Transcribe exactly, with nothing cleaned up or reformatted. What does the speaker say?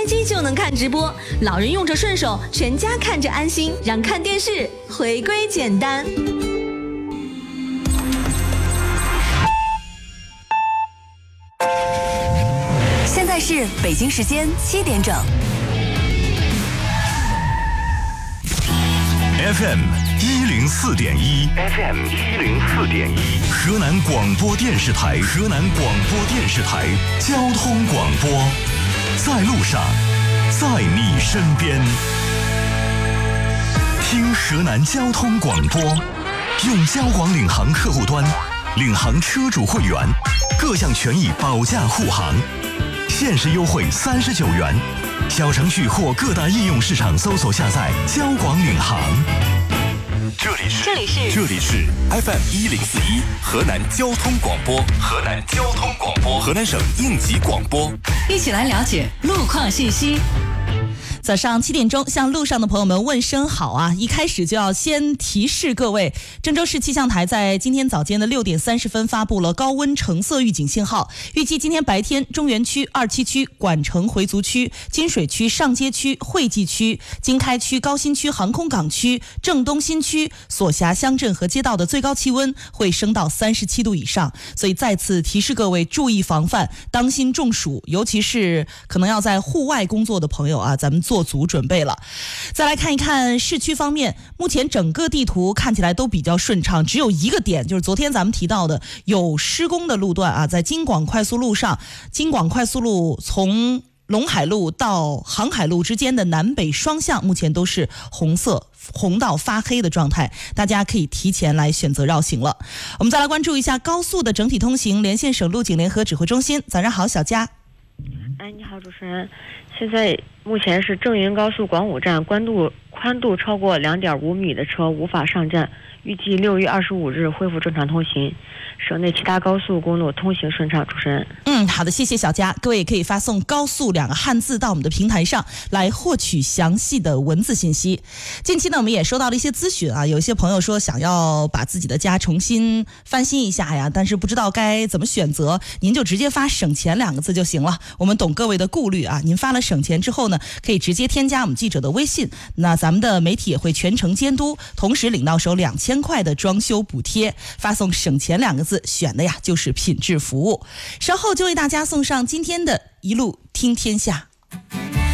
机就能看直播，老人用着顺手，全家看着安心，让看电视回归简单。 现在是北京时间七点整。 F M 一零四点一 ，F M 一零四点一，河南广播电视台，河南广播电视台交通广播，在路上，在你身边，听河南交通广播，用交广领航客户端，领航车主会员，各项权益保驾护航，限时优惠三十九元。小程序或各大应用市场搜索下载交广领航。这里是这里是这里是 F M 一零四一河南交通广播，河南交通广播，河南省应急广播。 一起来了解路况信息。 早上七点钟，向路上的朋友们问声好啊！一开始就要先提示各位，郑州市气象台在今天早间的六点三十分发布了高温橙色预警信号，预计今天白天中原区、二七区、管城回族区、金水区、上街区、惠济区、经开区、高新区、航空港区、郑东新区所辖乡镇和街道的最高气温会升到三十七度以上，所以再次提示各位注意防范，当心中暑，尤其是可能要在户外工作的朋友啊，咱们做足准备了。再来看一看市区方面，目前整个地图看起来都比较顺畅，只有一个点，就是昨天咱们提到的有施工的路段啊，在京广快速路上，京广快速路从陇海路到航海路之间的南北双向目前都是红色红到发黑的状态，大家可以提前来选择绕行了。我们再来关注一下高速的整体通行，连线省路警联合指挥中心。早上好，小佳。 哎，你好，主持人。现在目前是郑云高速广武站宽度宽度超过 两点五米的车无法上站，预计六月二十五日恢复正常通行。省内其他高速公路通行顺畅。主持人， 嗯，好的，谢谢小佳。各位也可以发送高速两个汉字到我们的平台上来获取详细的文字信息。近期呢，我们也收到了一些咨询啊，有一些朋友说想要把自己的家重新翻新一下呀，但是不知道该怎么选择，您就直接发省钱两个字就行了。我们懂各位的顾虑啊，您发了省钱之后呢，可以直接添加我们记者的微信，那咱们的媒体也会全程监督，同时领到手两千块的装修补贴。发送省钱两个字，选的呀就是品质服务。稍后就为大家送上今天的一路听天下。